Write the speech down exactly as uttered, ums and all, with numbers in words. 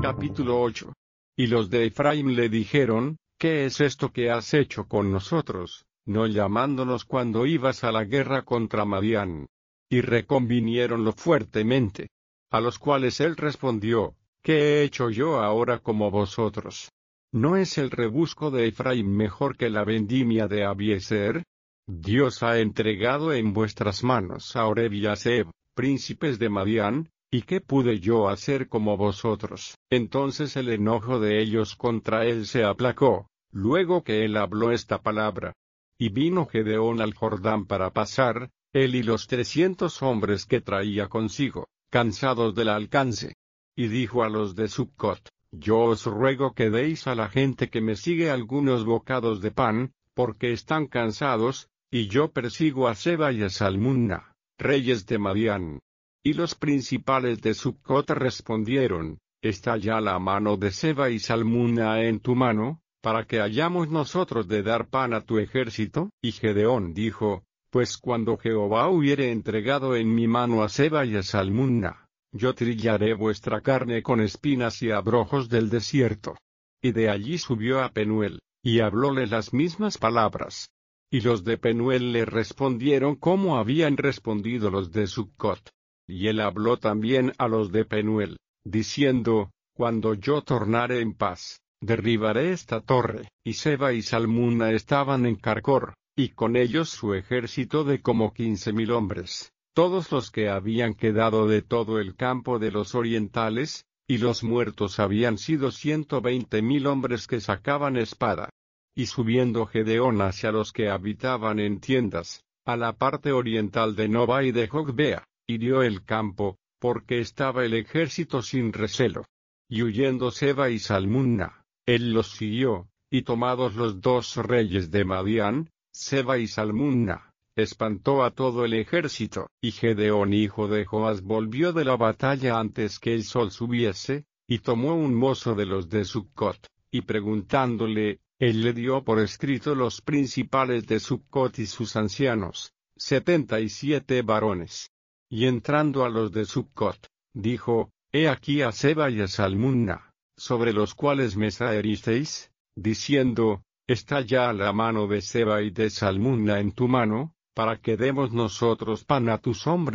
Capítulo ocho. Y los de Efraim le dijeron, ¿qué es esto que has hecho con nosotros, no llamándonos cuando ibas a la guerra contra Madián? Y reconviniéronlo fuertemente. A los cuales él respondió, ¿qué he hecho yo ahora como vosotros? ¿No es el rebusco de Efraim mejor que la vendimia de Abiezer? Dios ha entregado en vuestras manos a Oreb y a Zeb, príncipes de Madián, ¿y qué pude yo hacer como vosotros? Entonces el enojo de ellos contra él se aplacó, luego que él habló esta palabra. Y vino Gedeón al Jordán para pasar, él y los trescientos hombres que traía consigo, cansados del alcance. Y dijo a los de Succot, yo os ruego que deis a la gente que me sigue algunos bocados de pan, porque están cansados, y yo persigo a Seba y a Salmunna, reyes de Madián. Y los principales de Succot respondieron, ¿está ya la mano de Seba y Salmunna en tu mano, para que hayamos nosotros de dar pan a tu ejército? Y Gedeón dijo, pues cuando Jehová hubiere entregado en mi mano a Seba y a Salmunna, yo trillaré vuestra carne con espinas y abrojos del desierto. Y de allí subió a Penuel, y hablóle las mismas palabras. Y los de Penuel le respondieron como habían respondido los de Succot. Y él habló también a los de Penuel, diciendo, cuando yo tornare en paz, derribaré esta torre. Y Seba y Salmunna estaban en Carcor, y con ellos su ejército de como quince mil hombres, todos los que habían quedado de todo el campo de los orientales, y los muertos habían sido ciento veinte mil hombres que sacaban espada. Y subiendo Gedeón hacia los que habitaban en tiendas, a la parte oriental de Noba y de Jogbea, hirió el campo, porque estaba el ejército sin recelo. Y huyendo Seba y Salmunna, él los siguió, y tomados los dos reyes de Madián, Seba y Salmunna, espantó a todo el ejército. Y Gedeón hijo de Joas volvió de la batalla antes que el sol subiese, y tomó un mozo de los de Succot, y preguntándole, él le dio por escrito los principales de Succot y sus ancianos, setenta y siete varones. Y entrando a los de Succot, dijo, he aquí a Seba y a Salmunna, sobre los cuales me traeristeis, diciendo, ¿está ya la mano de Seba y de Salmunna en tu mano, para que demos nosotros pan a tus hombres?